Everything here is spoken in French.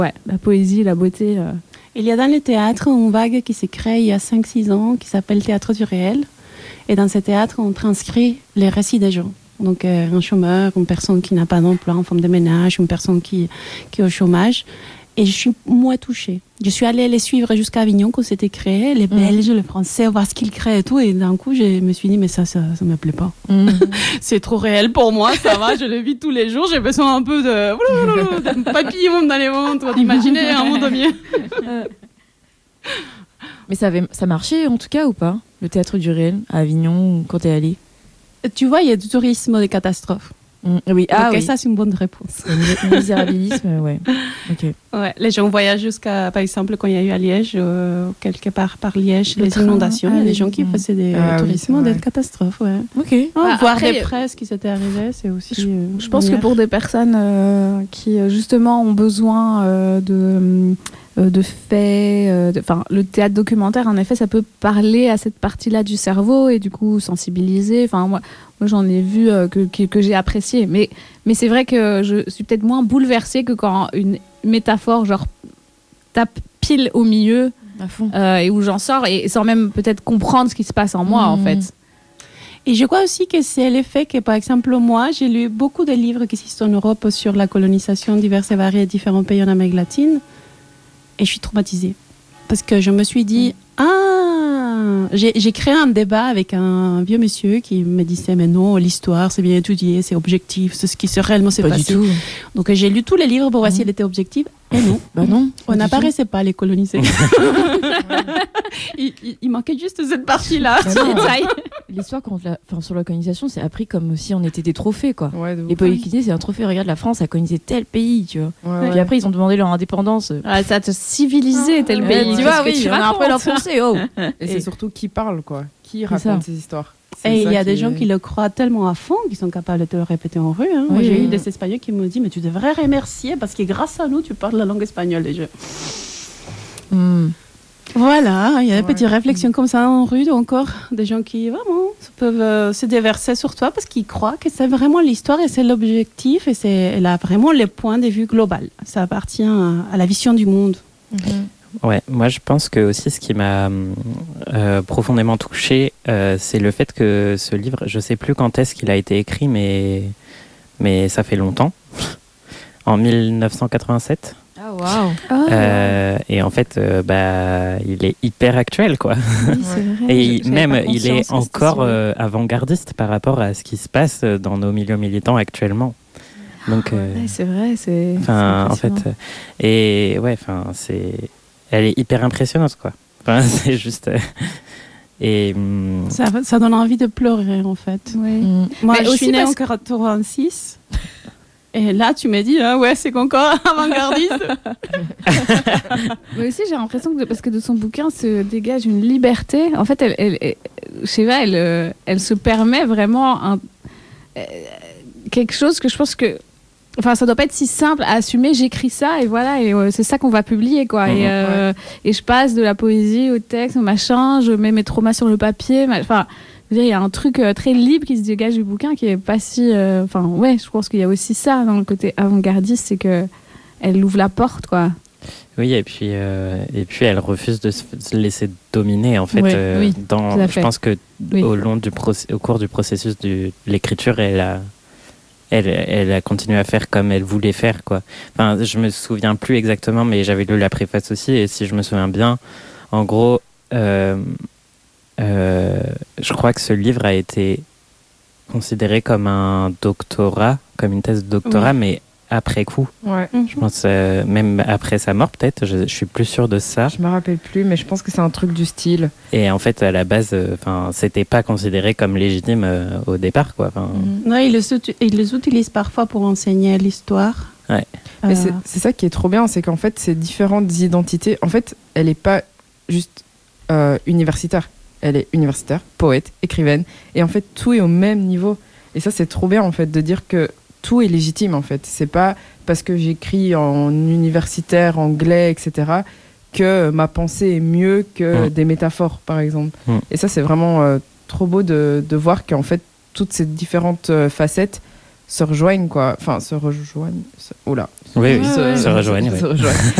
Ouais, la poésie, la beauté. Il y a dans le théâtre une vague qui s'est créée il y a 5-6 ans qui s'appelle Théâtre du réel. Et dans ce théâtre, on transcrit les récits des gens. Donc un chômeur, une personne qui n'a pas d'emploi en forme de ménage, une personne qui est au chômage. Et je suis, moi, touchée. Je suis allée les suivre jusqu'à Avignon quand c'était créé, les Belges, les Français, voir ce qu'ils créent et tout. Et d'un coup, je me suis dit, mais ça me plaît pas. C'est trop réel pour moi, ça va, je le vis tous les jours. J'ai besoin un peu de papillons dans les ventres, d'imaginer un monde mieux. Mais ça marchait en tout cas ou pas? Le théâtre du réel à Avignon, quand t'es allée? Tu vois, il y a du tourisme des catastrophes. Oui, Donc, ça, c'est une bonne réponse. Le misérabilisme, ouais. Okay. Ouais. Les gens voyagent jusqu'à, par exemple, quand il y a eu à Liège, quelque part par Liège, les inondations, il y a des gens qui faisaient des tourismes des catastrophes. Ouais. Ok. Voir des presses qui s'étaient arrivées, c'est aussi. Je pense que pour des personnes qui justement ont besoin de faits, le théâtre documentaire, en effet, ça peut parler à cette partie-là du cerveau et du coup sensibiliser. Enfin, moi j'en ai vu que j'ai apprécié. Mais c'est vrai que je suis peut-être moins bouleversée que quand une métaphore genre tape pile au milieu à fond. Et où j'en sors et sans même peut-être comprendre ce qui se passe en moi en fait. Et je crois aussi que c'est l'effet que, par exemple, moi, j'ai lu beaucoup de livres qui existent en Europe sur la colonisation diverses et variées de différents pays en Amérique latine. Et je suis traumatisée. Parce que je me suis dit, j'ai créé un débat avec un vieux monsieur qui me disait, mais non, l'histoire, c'est bien étudié, c'est objectif, c'est ce qui réellement s'est passé. Pas du tout. Donc j'ai lu tous les livres pour voir s'il était objectif. Et non. Bah non. On n'apparaissait pas les colonisés. il manquait juste cette partie-là. L'histoire sur la colonisation, c'est appris comme si on était des trophées, quoi. Ouais, les colonisés, c'est un trophée. Regarde, la France a colonisé tel pays, tu vois. Puis après, ils ont demandé leur indépendance. Ça te civilisé tel pays. Tu vois, oui, on a appris leur français. Oh. Et c'est surtout qui parle, quoi. Qui raconte ces histoires. Et il y a des gens qui le croient tellement à fond qu'ils sont capables de te le répéter en rue. Hein. Moi, j'ai eu des Espagnols qui m'ont dit, mais tu devrais remercier parce que grâce à nous, tu parles la langue espagnole déjà. Voilà, il y a des petites réflexions comme ça en rue, encore des gens qui vraiment peuvent se déverser sur toi parce qu'ils croient que c'est vraiment l'histoire et c'est l'objectif et elle a vraiment les points de vue global. Ça appartient à la vision du monde. Ouais, moi je pense que aussi ce qui m'a profondément touchée, c'est le fait que ce livre, je sais plus quand est-ce qu'il a été écrit, mais ça fait longtemps, en 1987. Ah waouh. Et en fait, il est hyper actuel, quoi. Oui, c'est vrai. Et même, il est encore avant-gardiste par rapport à ce qui se passe dans nos milieux militants actuellement. Donc, c'est vrai, c'est. En fait, et ouais, elle est hyper impressionnante, quoi. Enfin, c'est juste. Et ça donne envie de pleurer, en fait. Oui. Moi, je suis née en 86. Et là, tu m'as dit, c'est encore avant-gardiste. Mais aussi, j'ai l'impression que parce que de son bouquin se dégage une liberté. En fait, elle je sais pas, elle se permet vraiment quelque chose que je pense que. Enfin, ça doit pas être si simple à assumer. J'écris ça et voilà, et c'est ça qu'on va publier, quoi. Et je passe de la poésie au texte, au machin. Je mets mes traumas sur le papier. Enfin, il y a un truc très libre qui se dégage du bouquin qui est pas si. Je pense qu'il y a aussi ça dans le côté avant-gardiste, c'est que elle ouvre la porte, quoi. Oui, et puis elle refuse de se laisser dominer, en fait. Je pense que au cours du processus de l'écriture, elle a continué à faire comme elle voulait faire, quoi. Enfin, je me souviens plus exactement, mais j'avais lu la préface aussi, et si je me souviens bien, en gros, je crois que ce livre a été considéré comme un doctorat, comme une thèse de doctorat, mais après coup. Ouais. Je pense, même après sa mort, peut-être, je suis plus sûre de ça. Je me rappelle plus, mais je pense que c'est un truc du style. Et en fait, à la base, c'était pas considéré comme légitime au départ, quoi. Ouais, ils les utilisent parfois pour enseigner l'histoire. Ouais. Mais c'est ça qui est trop bien, c'est qu'en fait, ces différentes identités, en fait, elle est pas juste universitaire. Elle est universitaire, poète, écrivaine, et en fait, tout est au même niveau. Et ça, c'est trop bien, en fait, de dire que tout est légitime, en fait. C'est pas parce que j'écris en universitaire, anglais, etc., que ma pensée est mieux que des métaphores, par exemple. Et ça, c'est vraiment trop beau de voir qu'en fait, toutes ces différentes facettes se rejoignent, quoi. Enfin, se rejoignent. Oula. Oui, se rejoignent. Se rejoignent.